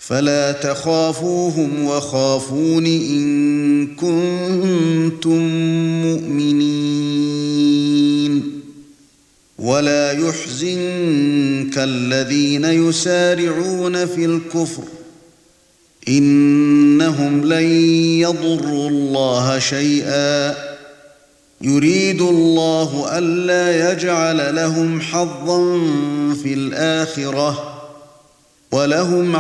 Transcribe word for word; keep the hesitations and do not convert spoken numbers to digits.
فلا تخافوهم وخافون إن كنتم مؤمنين ولا يحزنك الذين يسارعون في الكفر إنهم لن يضروا الله شيئا يريد الله ألا يجعل لهم حظا في الآخرة ولهم